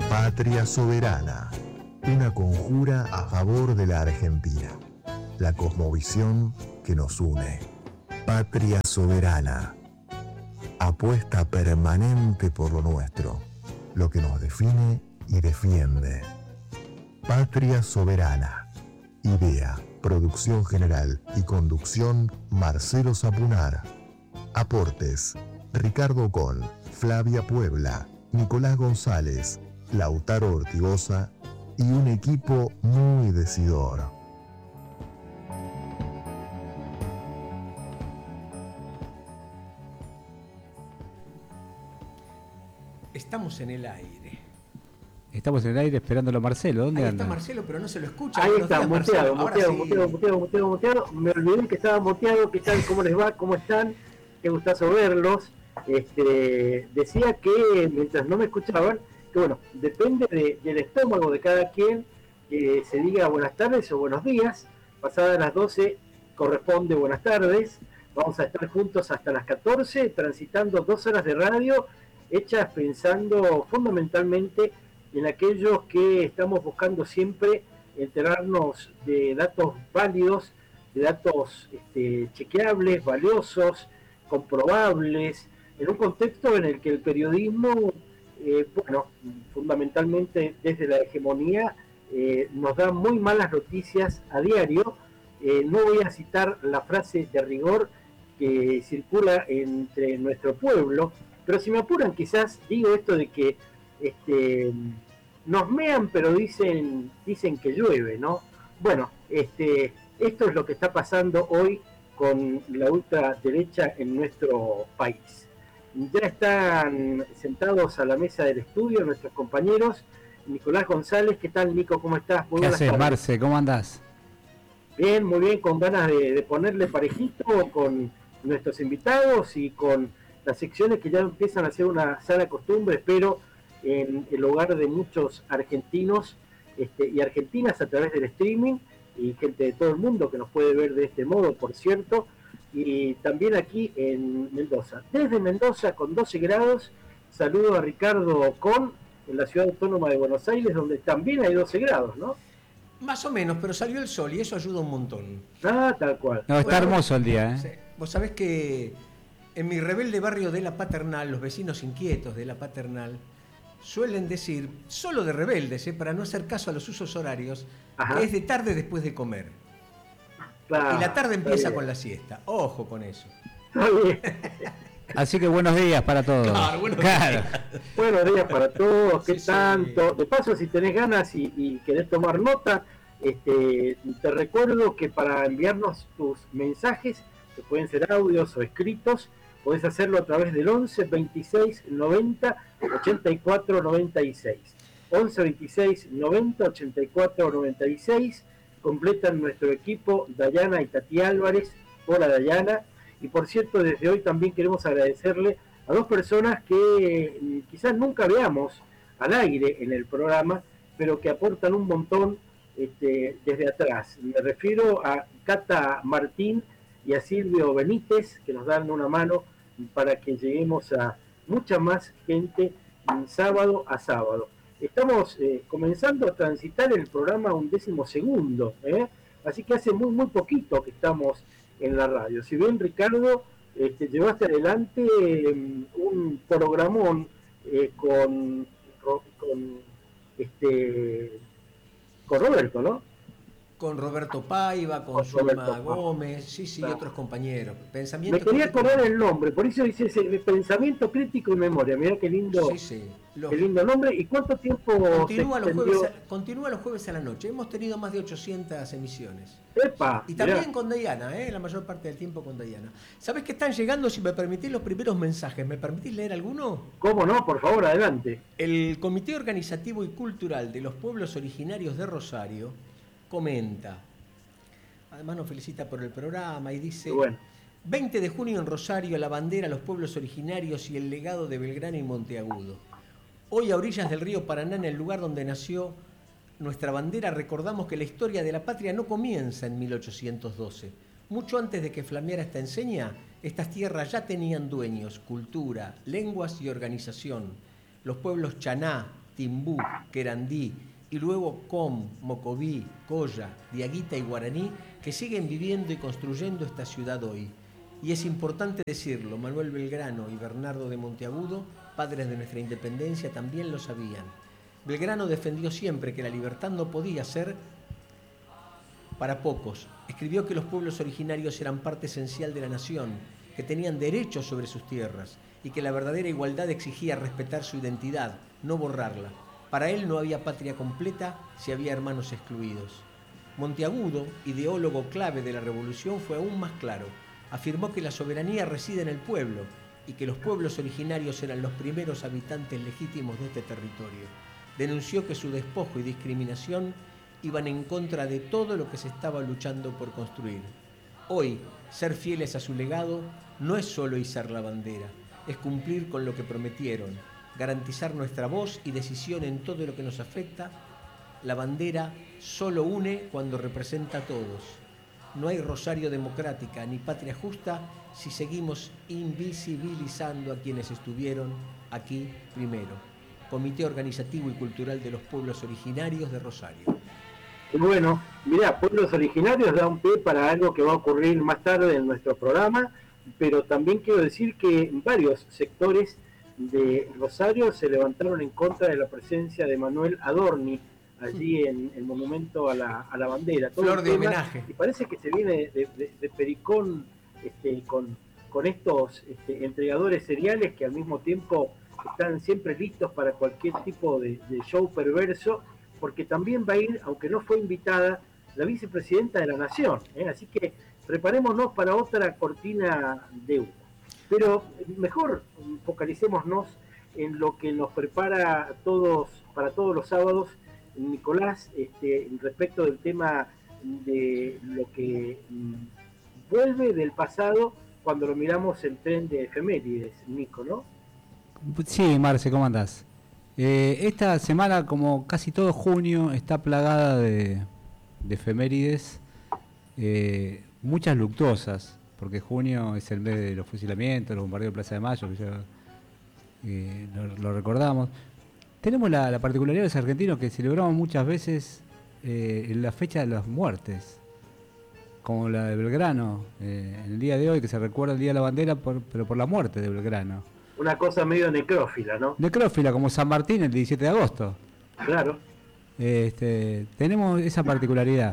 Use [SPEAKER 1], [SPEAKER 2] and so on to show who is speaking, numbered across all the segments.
[SPEAKER 1] Patria Soberana, una conjura a favor de la Argentina, la cosmovisión que nos une. Patria Soberana, apuesta permanente por lo nuestro, lo que nos define y defiende. Patria Soberana, idea, producción general y conducción Marcelo Zapunar. Aportes: Ricardo Ocón, Flavia Puebla, Nicolás González, Lautaro Ortigosa y un equipo muy decidor.
[SPEAKER 2] Estamos en el aire.
[SPEAKER 3] Estamos en el aire esperándolo a Marcelo. ¿Dónde
[SPEAKER 2] Ahí
[SPEAKER 3] anda?
[SPEAKER 2] está Marcelo, pero no se lo escucha.
[SPEAKER 4] Ahí
[SPEAKER 2] Buenos
[SPEAKER 4] está,
[SPEAKER 2] días,
[SPEAKER 4] muteado. Me olvidé que estaba muteado. ¿Qué tal? ¿Cómo les va? ¿Cómo están? Qué gustazo verlos. Decía que mientras no me escuchaban, que bueno, depende del estómago de cada quien que se diga buenas tardes o buenos días. Pasadas las 12 corresponde buenas tardes. Vamos a estar juntos hasta las 14, transitando 2 horas de radio, hechas pensando fundamentalmente en aquellos que estamos buscando siempre enterarnos de datos válidos, de datos chequeables, valiosos, comprobables, en un contexto en el que el periodismo, fundamentalmente desde la hegemonía, nos da muy malas noticias a diario. No voy a citar la frase de rigor que circula entre nuestro pueblo, pero si me apuran quizás digo esto de que nos mean pero dicen que llueve, ¿no? Bueno, esto es lo que está pasando hoy con la ultraderecha en nuestro país. Ya están sentados a la mesa del estudio nuestros compañeros. Nicolás González, ¿qué tal, Nico? ¿Cómo estás?
[SPEAKER 3] ¿Qué haces, Marce? ¿Cómo andás?
[SPEAKER 4] Bien, muy bien, con ganas de ponerle parejito con nuestros invitados y con las secciones que ya empiezan a ser una sana costumbre, espero, en el hogar de muchos argentinos y argentinas a través del streaming, y gente de todo el mundo que nos puede ver de este modo, por cierto, y también aquí en Mendoza. Desde Mendoza, con 12 grados, saludo a Ricardo Ocón, en la ciudad autónoma de Buenos Aires, donde también hay 12 grados, ¿no?
[SPEAKER 2] Más o menos, pero salió el sol y eso ayuda un montón.
[SPEAKER 4] Ah, tal cual.
[SPEAKER 3] No, está hermoso el día, ¿eh?
[SPEAKER 2] Sí. Vos sabés que en mi rebelde barrio de La Paternal, los vecinos inquietos de La Paternal suelen decir, solo de rebeldes, para no hacer caso a los usos horarios, que es de tarde después de comer. Claro, y la tarde empieza con la siesta. Ojo con eso.
[SPEAKER 4] Está bien.
[SPEAKER 3] Así que buenos días para todos.
[SPEAKER 2] Claro, buenos días.
[SPEAKER 4] Buenos días para todos. ¿Qué
[SPEAKER 2] Sí,
[SPEAKER 4] tanto? De paso, si tenés ganas y querés tomar nota, te recuerdo que para enviarnos tus mensajes, que pueden ser audios o escritos, podés hacerlo a través del 11 26 90 84 96. 11 26 90 84 96. Completan nuestro equipo Dayana y Tati Álvarez. Hola, Dayana. Y por cierto, desde hoy también queremos agradecerle a 2 personas que quizás nunca veamos al aire en el programa, pero que aportan un montón desde atrás. Me refiero a Cata Martín y a Silvio Benítez, que nos dan una mano para que lleguemos a mucha más gente sábado a sábado. Estamos comenzando a transitar el programa 12º, así que hace muy poquito que estamos en la radio. Si bien, Ricardo, llevaste adelante un programón con Roberto, ¿no?
[SPEAKER 2] Con Roberto Paiva, con Zulma Gómez, sí, claro. Y otros compañeros.
[SPEAKER 4] Me quería acordar el nombre, por eso dice ese Pensamiento Crítico y Memoria. Mirá qué lindo, qué lindo nombre. ¿Y cuánto tiempo
[SPEAKER 2] continúa los jueves a la noche? Hemos tenido más de 800 emisiones.
[SPEAKER 4] ¡Epa!
[SPEAKER 2] Y también con Dayana, la mayor parte del tiempo con Dayana. ¿Sabés que están llegando, si me permitís, los primeros mensajes? ¿Me permitís leer alguno?
[SPEAKER 4] ¿Cómo no? Por favor, adelante.
[SPEAKER 2] El Comité Organizativo y Cultural de los Pueblos Originarios de Rosario comenta, además nos felicita por el programa y dice: bueno. 20 de junio en Rosario, la bandera, los pueblos originarios y el legado de Belgrano y Monteagudo. Hoy, a orillas del río Paraná, en el lugar donde nació nuestra bandera, recordamos que la historia de la patria no comienza en 1812. Mucho antes de que flameara esta enseña, estas tierras ya tenían dueños, cultura, lenguas y organización. Los pueblos chaná, Timbú, Querandí y luego Com, Mocoví, Colla, Diaguita y Guaraní, que siguen viviendo y construyendo esta ciudad hoy. Y es importante decirlo, Manuel Belgrano y Bernardo de Monteagudo, padres de nuestra independencia, también lo sabían. Belgrano defendió siempre que la libertad no podía ser para pocos. Escribió que los pueblos originarios eran parte esencial de la nación, que tenían derechos sobre sus tierras y que la verdadera igualdad exigía respetar su identidad, no borrarla. Para él no había patria completa si había hermanos excluidos. Monteagudo, ideólogo clave de la revolución, fue aún más claro. Afirmó que la soberanía reside en el pueblo y que los pueblos originarios eran los primeros habitantes legítimos de este territorio. Denunció que su despojo y discriminación iban en contra de todo lo que se estaba luchando por construir. Hoy, ser fieles a su legado no es solo izar la bandera, es cumplir con lo que prometieron, garantizar nuestra voz y decisión en todo lo que nos afecta. La bandera solo une cuando representa a todos. No hay Rosario democrática ni patria justa si seguimos invisibilizando a quienes estuvieron aquí primero. Comité Organizativo y Cultural de los Pueblos Originarios de Rosario.
[SPEAKER 4] Bueno, mira, Pueblos Originarios da un pie para algo que va a ocurrir más tarde en nuestro programa, pero también quiero decir que varios sectores de Rosario se levantaron en contra de la presencia de Manuel Adorni allí en el monumento a la bandera. Todo
[SPEAKER 2] flor de homenaje.
[SPEAKER 4] Y parece que se viene de Pericón con estos entregadores seriales que al mismo tiempo están siempre listos para cualquier tipo de show perverso, porque también va a ir, aunque no fue invitada, la vicepresidenta de la Nación, Así que preparémonos para otra cortina de humo. Pero mejor focalicémonos en lo que nos prepara para todos los sábados, Nicolás, respecto del tema de lo que vuelve del pasado cuando lo miramos el tren de efemérides, Nico, ¿no?
[SPEAKER 3] Sí, Marce, ¿cómo andás? Esta semana, como casi todo junio, está plagada de efemérides, muchas luctuosas, porque junio es el mes de los fusilamientos, los bombardeos de Plaza de Mayo, que ya lo recordamos. Tenemos la particularidad de los argentinos que celebramos muchas veces en la fecha de las muertes, como la de Belgrano, en el día de hoy, que se recuerda el Día de la Bandera, pero por la muerte de Belgrano.
[SPEAKER 4] Una cosa medio necrófila, ¿no?
[SPEAKER 3] Necrófila, como San Martín el 17 de agosto.
[SPEAKER 4] Claro.
[SPEAKER 3] Tenemos esa particularidad.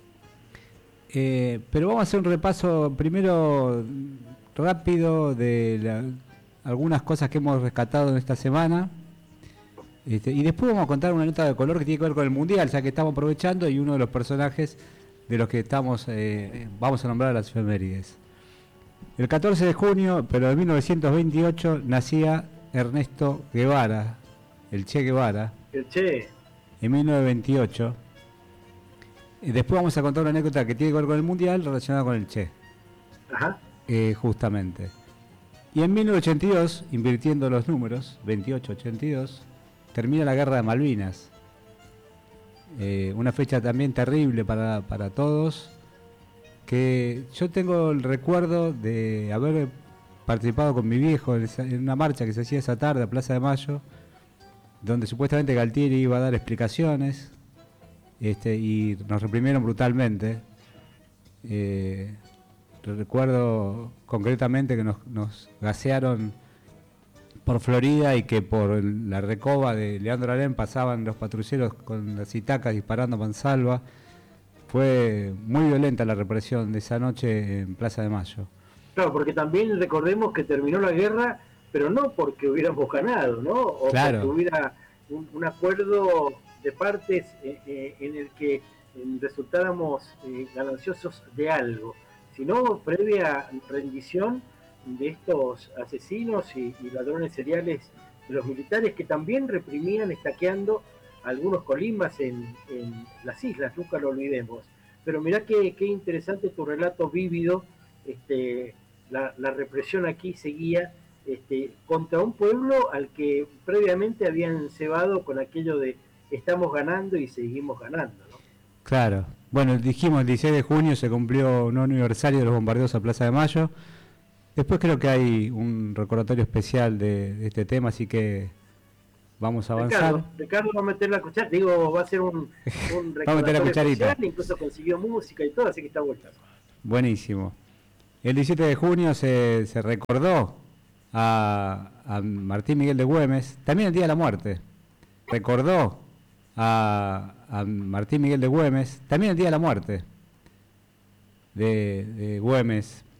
[SPEAKER 3] Pero vamos a hacer un repaso primero rápido de algunas cosas que hemos rescatado en esta semana. Y después vamos a contar una nota de color que tiene que ver con el Mundial, ya que estamos aprovechando, y uno de los personajes de los que vamos a nombrar a las efemérides. El 14 de junio, pero de 1928, nacía Ernesto Guevara, el Che Guevara.
[SPEAKER 4] El Che.
[SPEAKER 3] En 1928. Después vamos a contar una anécdota que tiene que ver con el Mundial relacionada con el Che.
[SPEAKER 4] Ajá.
[SPEAKER 3] Justamente. Y en 1982, invirtiendo los números, 28-82, termina la Guerra de Malvinas. Una fecha también terrible para todos, que yo tengo el recuerdo de haber participado con mi viejo en una marcha que se hacía esa tarde a Plaza de Mayo, donde supuestamente Galtieri iba a dar explicaciones, y nos reprimieron brutalmente. Recuerdo concretamente que nos gasearon por Florida y que por la recoba de Leandro Alem pasaban los patrulleros con las itacas disparando a mansalva. Fue muy violenta la represión de esa noche en Plaza de Mayo.
[SPEAKER 4] Claro, porque también recordemos que terminó la guerra, pero no porque hubiéramos ganado, ¿no? O
[SPEAKER 3] claro,
[SPEAKER 4] porque hubiera un acuerdo de partes en el que resultáramos gananciosos de algo, sino previa rendición de estos asesinos y ladrones seriales de los militares, que también reprimían estaqueando algunos colimas en las islas, nunca lo olvidemos. Pero mirá qué interesante tu relato vívido. La represión aquí seguía contra un pueblo al que previamente habían cebado con aquello de estamos ganando y seguimos ganando, ¿no?
[SPEAKER 3] Claro. Bueno, dijimos el 16 de junio se cumplió un aniversario de los bombardeos a Plaza de Mayo. Después creo que hay un recordatorio especial de este tema, así que vamos a avanzar.
[SPEAKER 4] Ricardo va a meter la cuchara, digo, va a ser un
[SPEAKER 3] va a meter la cucharita.
[SPEAKER 4] Especial, incluso consiguió música y todo, así que está bueno.
[SPEAKER 3] Buenísimo. El 17 de junio se recordó a Martín Miguel de Güemes, también el Día de la Muerte. Recordó a Martín Miguel de Güemes, también el Día de la Muerte de Güemes.